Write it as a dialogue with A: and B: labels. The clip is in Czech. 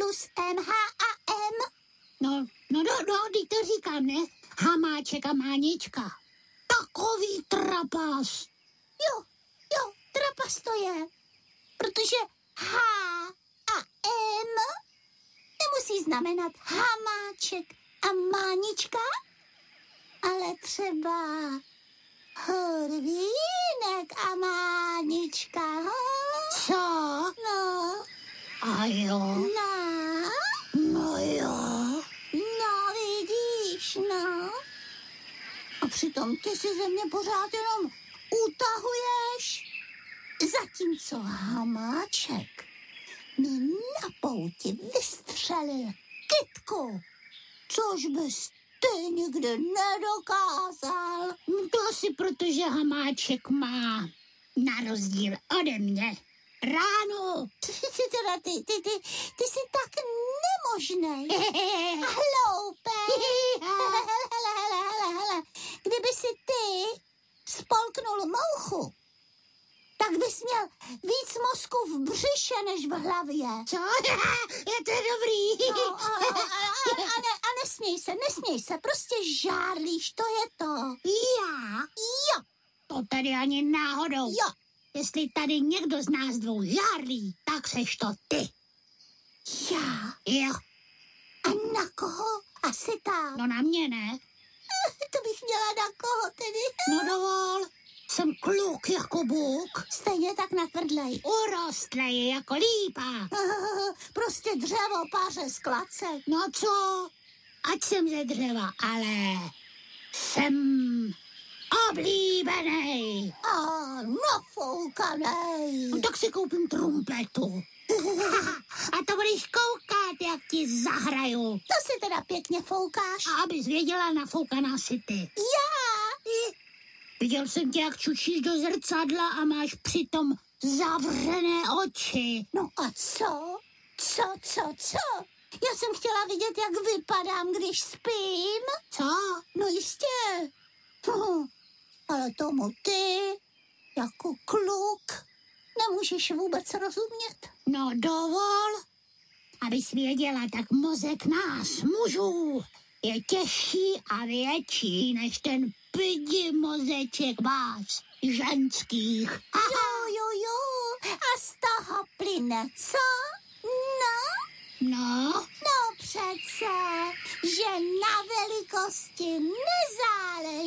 A: plus M, H a M.
B: No, teď to říkám, ne? Hamáček a Mánička. Takový trapas.
A: Jo, trapas to je. Protože H a M nemusí znamenat Hamáček a Mánička, ale třeba Hrvínek a Mánička.
B: Co?
A: No.
B: A jo?
A: No vidíš, no. A přitom ty si ze mě pořád jenom utahuješ. Zatímco Hamáček mi na pouti vystřelil kytku, což bys ty nikdy nedokázal.
B: To asi protože Hamáček má, na rozdíl ode mě, ránu.
A: Ty jsi tak nemožnej. A hloupej. Hele. Kdyby si ty spolknul mouchu, tak bys měl víc mozku v břiše než v hlavě.
B: Co? Je to dobrý.
A: No, a nesměj se, prostě žárlíš, to je to.
B: Já?
A: Jo.
B: To tady ani náhodou.
A: Jo.
B: Jestli tady někdo z nás dvou žárlí, tak seš to ty.
A: Já?
B: Jo.
A: A na koho asi tak?
B: No na mě ne.
A: To bych měla na koho tedy?
B: No dovol, jsem kluk jako Bůh.
A: Stejně tak nakrdlej.
B: Urostlej jako lípa.
A: Prostě dřevo páře z klace.
B: No co? Ať jsem ze dřeva, ale jsem oblíbenej.
A: A nafoukanej.
B: No tak si koupím trumpetu. A to budeš koukat, jak ti zahraju.
A: To si teda pěkně foukáš.
B: A abys věděla, nafoukaná si ty.
A: Já?
B: Viděl jsem tě, jak čučíš do zrcadla a máš přitom zavřené oči.
A: No a co? Co? Já jsem chtěla vidět, jak vypadám, když spím.
B: Co?
A: No jistě. Ale tomu ty, jako kluk, nemůžeš vůbec rozumět.
B: No dovol, abys věděla, tak mozek nás, mužů, je těžší a větší než ten pidi mozeček vás, ženských.
A: Jo. A z toho plyne co?
B: No?
A: No přece, že na velikosti nezáleží.